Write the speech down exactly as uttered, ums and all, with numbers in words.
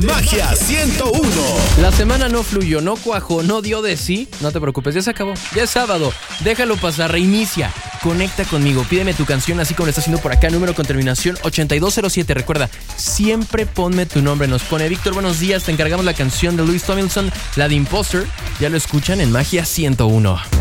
Magia ciento uno. La semana no fluyó, no cuajó, no dio de sí. No te preocupes, ya se acabó. Ya es sábado. Déjalo pasar, reinicia. Conecta conmigo, pídeme tu canción así como lo está haciendo por acá, número con terminación ochenta y dos cero siete. Recuerda, siempre ponme tu nombre. Nos pone Víctor, buenos días, te encargamos la canción de Louis Tomlinson, la de Imposter. Ya lo escuchan en Magia ciento uno.